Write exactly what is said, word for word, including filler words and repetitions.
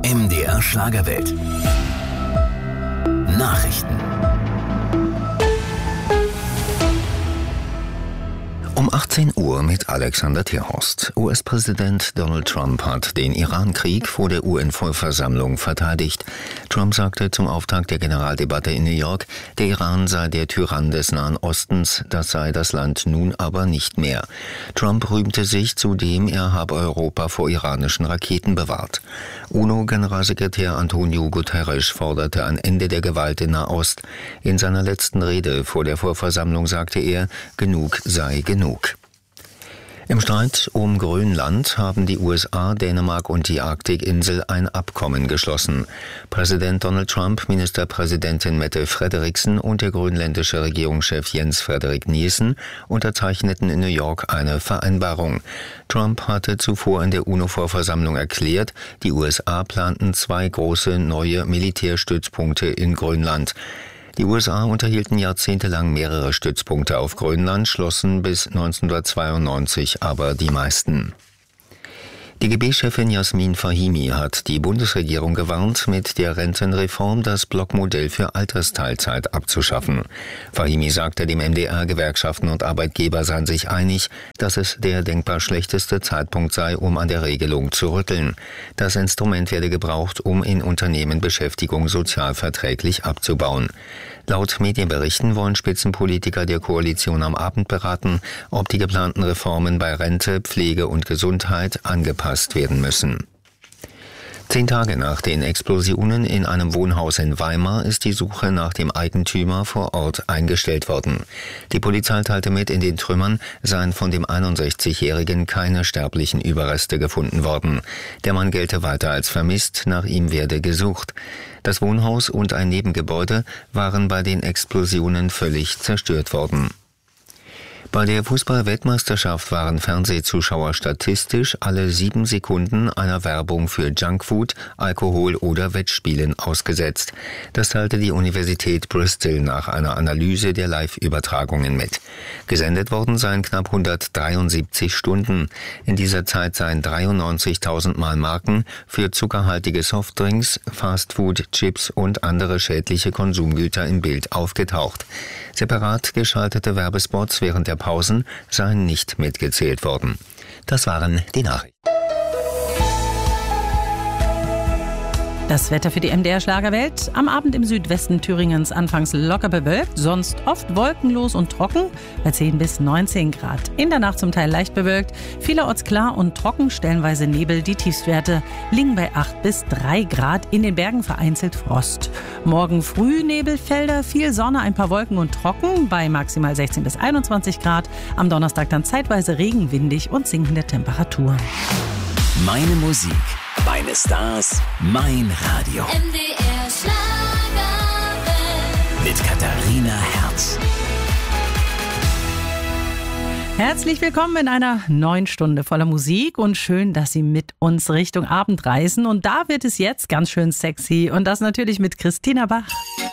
M D R Schlagerwelt. Nachrichten. Um achtzehn Uhr mit Alexander Thierhorst. U S-Präsident Donald Trump hat den Iran-Krieg vor der U N-Vollversammlung verteidigt. Trump sagte zum Auftakt der Generaldebatte in New York, der Iran sei der Tyrann des Nahen Ostens, das sei das Land nun aber nicht mehr. Trump rühmte sich zudem, er habe Europa vor iranischen Raketen bewahrt. UNO-Generalsekretär Antonio Guterres forderte ein Ende der Gewalt in Nahost. In seiner letzten Rede vor der Vollversammlung sagte er, genug sei genug. Im Streit um Grönland haben die U S A, Dänemark und die Arktikinsel ein Abkommen geschlossen. Präsident Donald Trump, Ministerpräsidentin Mette Frederiksen und der grönländische Regierungschef Jens Frederik Nielsen unterzeichneten in New York eine Vereinbarung. Trump hatte zuvor in der UNO-Vollversammlung erklärt, die U S A planten zwei große neue Militärstützpunkte in Grönland. Die U S A unterhielten jahrzehntelang mehrere Stützpunkte auf Grönland, schlossen bis neunzehnhundertzweiundneunzig aber die meisten. Die G B-Chefin Yasmin Fahimi hat die Bundesregierung gewarnt, mit der Rentenreform das Blockmodell für Altersteilzeit abzuschaffen. Fahimi sagte dem M D R, Gewerkschaften und Arbeitgeber seien sich einig, dass es der denkbar schlechteste Zeitpunkt sei, um an der Regelung zu rütteln. Das Instrument werde gebraucht, um in Unternehmen Beschäftigung sozialverträglich abzubauen. Laut Medienberichten wollen Spitzenpolitiker der Koalition am Abend beraten, ob die geplanten Reformen bei Rente, Pflege und Gesundheit angepasst werden müssen. Zehn Tage nach den Explosionen in einem Wohnhaus in Weimar ist die Suche nach dem Eigentümer vor Ort eingestellt worden. Die Polizei teilte mit, in den Trümmern seien von dem einundsechzigjährigen keine sterblichen Überreste gefunden worden. Der Mann gelte weiter als vermisst, nach ihm werde gesucht. Das Wohnhaus und ein Nebengebäude waren bei den Explosionen völlig zerstört worden. Bei der Fußball-Weltmeisterschaft waren Fernsehzuschauer statistisch alle sieben Sekunden einer Werbung für Junkfood, Alkohol oder Wettspielen ausgesetzt. Das teilte die Universität Bristol nach einer Analyse der Live-Übertragungen mit. Gesendet worden seien knapp hundertdreiundsiebzig Stunden. In dieser Zeit seien dreiundneunzigtausend Mal Marken für zuckerhaltige Softdrinks, Fastfood, Chips und andere schädliche Konsumgüter im Bild aufgetaucht. Separat geschaltete Werbespots während der Pausen seien nicht mitgezählt worden. Das waren die Nachrichten. Das Wetter für die M D R Schlagerwelt. Am Abend im Südwesten Thüringens anfangs locker bewölkt, sonst oft wolkenlos und trocken bei zehn bis neunzehn Grad. In der Nacht zum Teil leicht bewölkt, vielerorts klar und trocken, stellenweise Nebel. Die Tiefstwerte liegen bei acht bis drei Grad, in den Bergen vereinzelt Frost. Morgen früh Nebelfelder, viel Sonne, ein paar Wolken und trocken bei maximal sechzehn bis einundzwanzig Grad. Am Donnerstag dann zeitweise Regen, windig und sinkende Temperaturen. Meine Musik, meine Stars, mein Radio. M D R Schlagerwelt. Mit Katharina Herz. Herzlich willkommen in einer neuen Stunde voller Musik und schön, dass Sie mit uns Richtung Abend reisen. Und da wird es jetzt ganz schön sexy und das natürlich mit Christina Bach.